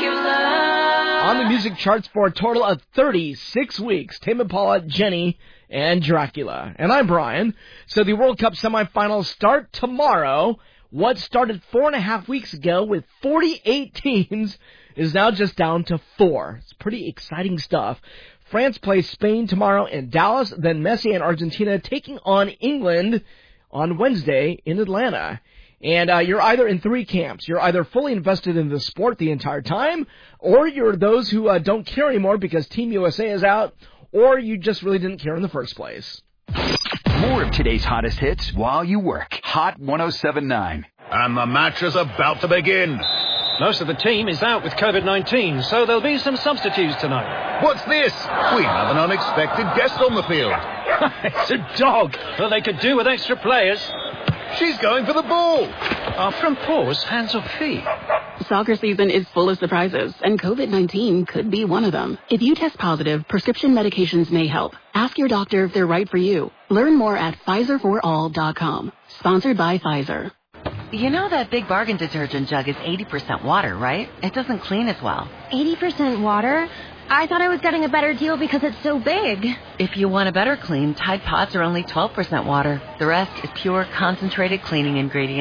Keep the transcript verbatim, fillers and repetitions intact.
On the music charts for a total of thirty-six weeks, Tame Impala, Jenny, and Dracula. And I'm Brian. So the World Cup semifinals start tomorrow. What started four and a half weeks ago with forty-eight teams is now just down to four. It's pretty exciting stuff. France plays Spain tomorrow in Dallas, then Messi and Argentina taking on England on Wednesday in Atlanta. And uh, you're either in three camps. You're either fully invested in the sport the entire time, or you're those who uh, don't care anymore because Team U S A is out, or you just really didn't care in the first place. More of today's hottest hits while you work. Hot one oh seven point nine. And the match is about to begin. Most of the team is out with covid nineteen, so there'll be some substitutes tonight. What's this? We have an unexpected guest on the field. It's a dog. Well, they could do with extra players. She's going for the ball. Are front paws hands or feet? Soccer season is full of surprises, and covid nineteen could be one of them. If you test positive, prescription medications may help. Ask your doctor if they're right for you. Learn more at Pfizer for all dot com. Sponsored by Pfizer. You know that Big Bargain detergent jug is eighty percent water, right? It doesn't clean as well. eighty percent water? I thought I was getting a better deal because it's so big. If you want a better clean, Tide Pods are only twelve percent water. The rest is pure, concentrated cleaning ingredients.